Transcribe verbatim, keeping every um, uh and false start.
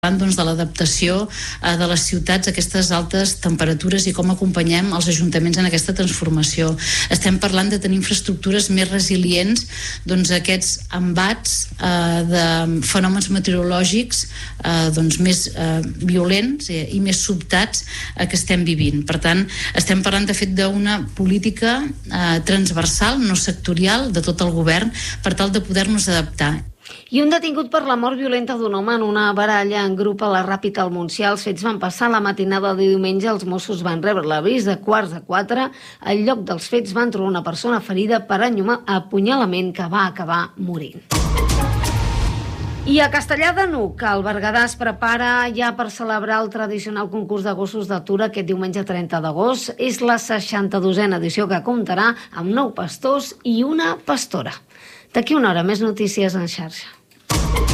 Doncs, de l'adaptació eh, de les ciutats a aquestes altes temperatures i com acompanyem els ajuntaments en aquesta transformació. Estem parlant de tenir infraestructures més resilients doncs, a aquests embats eh, de fenòmens meteorològics eh, doncs, més eh, violents i més sobtats eh, que estem vivint. Per tant, estem parlant de fet d'una política eh, transversal, no sectorial, de tot el govern, per tal de poder-nos adaptar. I un detingut per la mort violenta d'un home en una baralla en grup a la Ràpita al Montsià. Els fets van passar la matinada de diumenge. Els Mossos van rebre l'avís de quarts de quatre. Al lloc dels fets van trobar una persona ferida per apunyalament que va acabar morint. I a Castellar de N'Hug, el Berguedà es prepara ja per celebrar el tradicional concurs de gossos d'atura aquest diumenge trenta d'agost. És la seixanta-dosena edició que comptarà amb nou pastors i una pastora. D'aquí una hora, més notícies en xarxa.